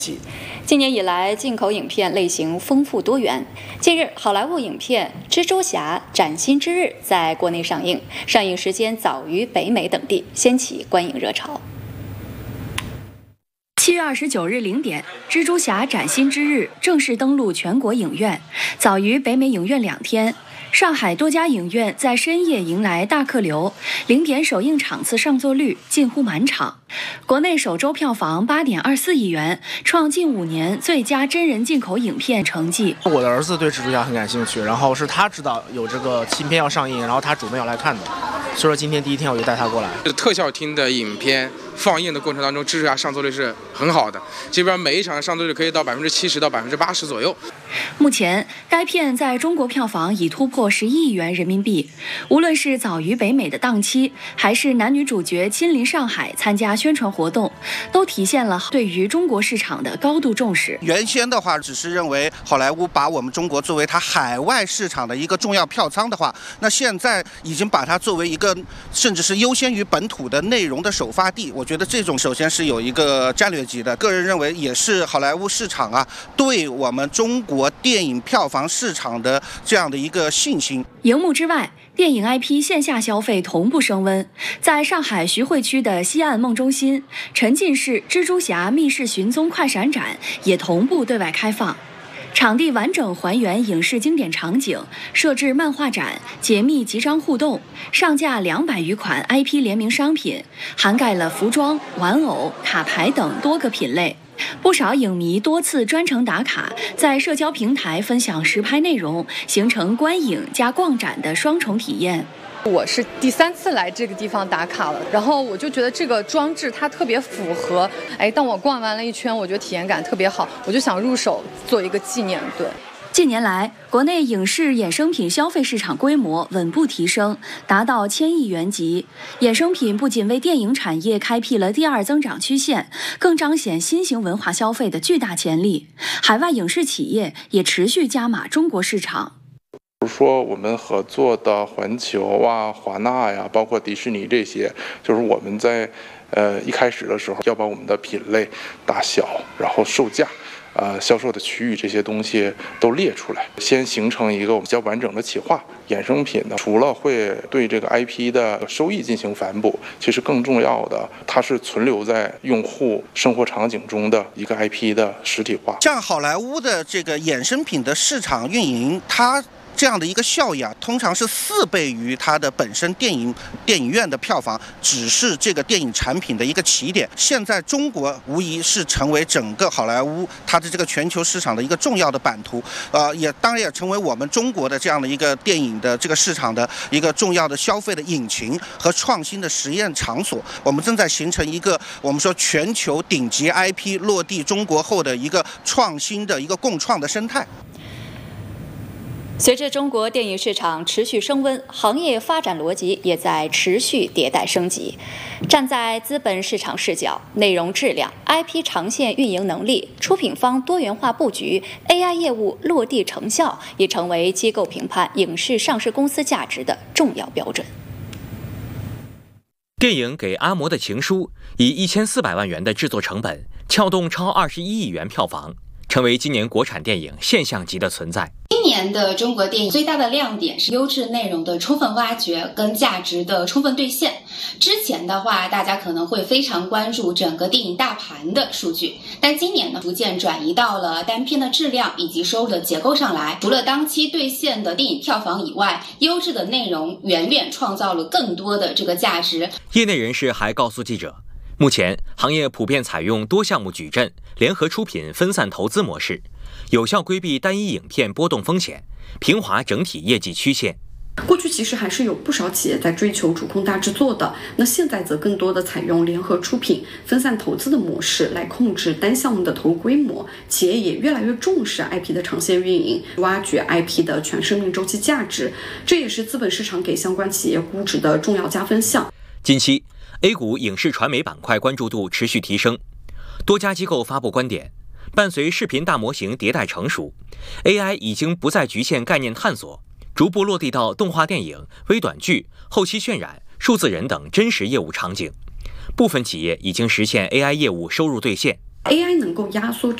今年以来，进口影片类型丰富多元。近日，好莱坞影片《蜘蛛侠：崭新之日》在国内上映，上映时间早于北美等地，掀起观影热潮。7月29日0点，《蜘蛛侠：崭新之日》正式登陆全国影院，早于北美影院2天。上海多家影院在深夜迎来大客流，0点首映场次上座率近乎满场。国内首周票房8.24亿元，创近5年最佳真人进口影片成绩。 我的儿子对蜘蛛侠很感兴趣，然后是他知道有这个新片要上映，然后他主动要来看的，所以说今天第一天我就带他过来。 特效厅的影片放映的过程当中，蜘蛛侠上座率是很好的，基本上每一场的上座率可以到70%到80%左右。 目前，该片在中国票房已突破11亿元人民币。无论是早于北美的档期，还是男女主角亲临上海参加宣传活动，都体现了对于中国市场的高度重视。 原先的话，只是认为好莱坞把我们中国作为它海外市场的一个重要票仓的话，那现在已经把它作为一个甚至是优先于本土的内容的首发地。我觉得这种首先是有一个战略级的，个人认为也是好莱坞市场对我们中国电影票房市场的这样的一个信心。 荧幕之外，电影 IP 线下消费同步升温。在上海徐汇区的西岸梦中心，沉浸式蜘蛛侠密室寻踪快闪展也同步对外开放。场地完整还原影视经典场景，设置漫画展，解密集章互动，上架200余款 IP 联名商品，涵盖了服装、玩偶、卡牌等多个品类。不少影迷多次专程打卡，在社交平台分享实拍内容，形成观影加逛展的双重体验。 我是第3次来这个地方打卡了，然后我就觉得这个装置它特别符合，当我逛完了一圈，我觉得体验感特别好，我就想入手做一个纪念。对。 近年来，国内影视衍生品消费市场规模稳步提升，达到1000亿元级。衍生品不仅为电影产业开辟了第2增长曲线，更彰显新型文化消费的巨大潜力。海外影视企业也持续加码中国市场。 比如说我们合作的环球华纳呀，包括迪士尼这些，就是我们在一开始的时候要把我们的品类、大小，然后售价。销售的区域这些东西都列出来，先形成一个比较完整的企划。衍生品呢，除了会对这个 IP 的收益进行反哺，其实更重要的，它是存留在用户生活场景中的一个 IP 的实体化。 像好莱坞的这个衍生品的市场运营，它这样的一个效益通常是4倍于它的本身电影院的票房，只是这个电影产品的一个起点。现在中国无疑是成为整个好莱坞它的这个全球市场的一个重要的版图，也当然也成为我们中国的这样的一个电影的这个市场的一个重要的消费的引擎和创新的实验场所。我们正在形成一个我们说全球顶级 IP 落地中国后的一个创新的一个共创的生态。 随着中国电影市场持续升温，行业发展逻辑也在持续迭代升级。站在资本市场视角，内容质量、IP 长线运营能力、出品方多元化布局、AI 业务落地成效，也成为机构评判影视上市公司价值的重要标准。 电影《给阿嬷的情书》以1400万元的制作成本，撬动超21亿元票房，成为今年国产电影现象级的存在。 今年的中国电影最大的亮点是优质内容的充分挖掘跟价值的充分兑现。之前的话，大家可能会非常关注整个电影大盘的数据，但今年呢，逐渐转移到了单片的质量以及收入的结构上来。除了当期兑现的电影票房以外，优质的内容远远创造了更多的这个价值。 业内人士还告诉记者，目前行业普遍采用多项目矩阵、联合出品、分散投资模式，有效规避单一影片波动风险，平滑整体业绩曲线。 过去其实还是有不少企业在追求主控大制作的，那现在则更多的采用联合出品、分散投资的模式来控制单项目的投入规模。企业也越来越重视 IP 的长线运营，挖掘 IP 的全生命周期价值，这也是资本市场给相关企业估值的重要加分项。 近期 A 股影视传媒板块关注度持续提升，多家机构发布观点，伴随视频大模型迭代成熟， AI 已经不再局限概念探索，逐步落地到动画电影、微短剧、后期渲染、数字人等真实业务场景。部分企业已经实现 AI 业务收入兑现。 AI 能够压缩